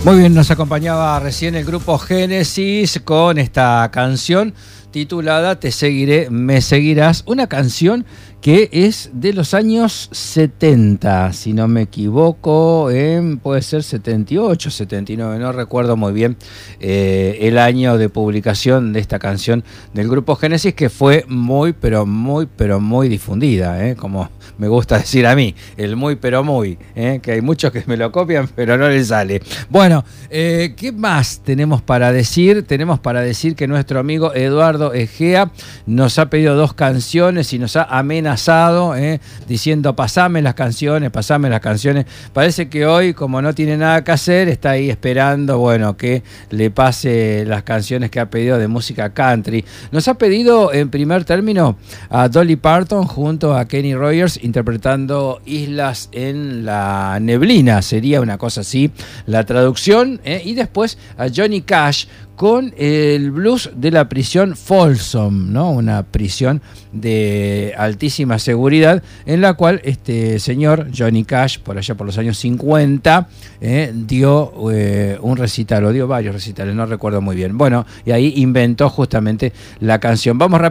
Muy bien, nos acompañaba recién el grupo Génesis con esta canción titulada Te seguiré, me seguirás, una canción que es de los años 70, si no me equivoco, puede ser 78, 79, no recuerdo muy bien el año de publicación de esta canción del grupo Génesis, que fue muy, pero muy difundida, como me gusta decir a mí, el muy, pero muy, que hay muchos que me lo copian, pero no les sale. Bueno, ¿qué más tenemos para decir? Tenemos para decir que nuestro amigo Eduardo Egea nos ha pedido 2 canciones y nos ha amenazado, diciendo pasame las canciones. Parece que hoy, como no tiene nada que hacer, está ahí esperando, bueno, que le pase las canciones que ha pedido de música country. Nos ha pedido en primer término a Dolly Parton junto a Kenny Rogers interpretando Islas en la Neblina, sería una cosa así la traducción, y después a Johnny Cash con el blues de la prisión Folsom, ¿no? Una prisión de altísima seguridad en la cual este señor Johnny Cash, por allá por los años 50, dio un recital, o dio varios recitales, no recuerdo muy bien. Bueno, y ahí inventó justamente la canción. Vamos